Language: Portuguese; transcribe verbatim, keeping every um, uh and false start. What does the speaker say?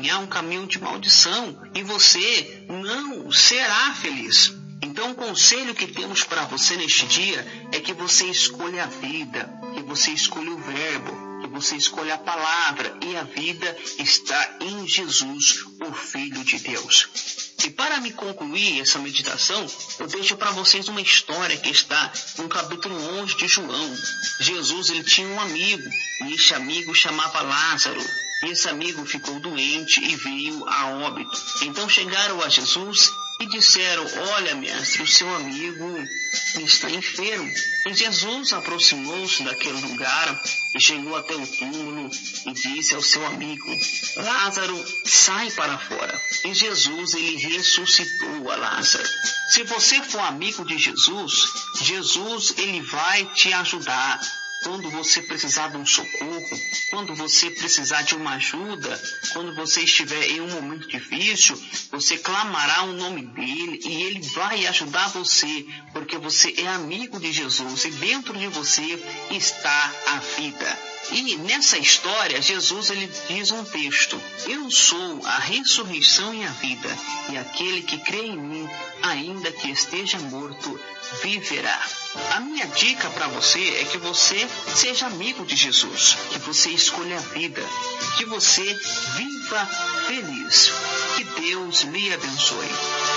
caminhar um caminho de maldição e você não será feliz. Então, o conselho que temos para você neste dia é que você escolha a vida, que você escolha o verbo, que você escolha a palavra, e a vida está em Jesus, o Filho de Deus. E para me concluir essa meditação, eu deixo para vocês uma história que está no capítulo onze de João. Jesus ele tinha um amigo, e este amigo chamava Lázaro. E esse amigo ficou doente e veio a óbito. Então chegaram a Jesus e disseram: olha, mestre, o seu amigo está enfermo. E Jesus aproximou-se daquele lugar e chegou até o túmulo e disse ao seu amigo: Lázaro, sai para fora. E Jesus, ele ressuscitou a Lázaro. Se você for amigo de Jesus, Jesus, ele vai te ajudar. Quando você precisar de um socorro, quando você precisar de uma ajuda, quando você estiver em um momento difícil, você clamará o nome dele e ele vai ajudar você, porque você é amigo de Jesus e dentro de você está a vida. E nessa história, Jesus ele diz um texto: eu sou a ressurreição e a vida, e aquele que crê em mim, ainda que esteja morto, viverá. A minha dica para você é que você seja amigo de Jesus, que você escolha a vida, que você viva feliz. Que Deus lhe abençoe.